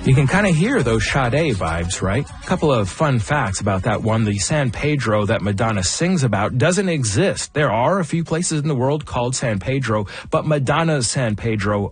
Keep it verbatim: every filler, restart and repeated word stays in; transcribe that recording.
You can kind of hear those Sade vibes, right? A couple of fun facts about that one. The San Pedro that Madonna sings about doesn't exist. There are a few places in the world called San Pedro, but Madonna's San Pedro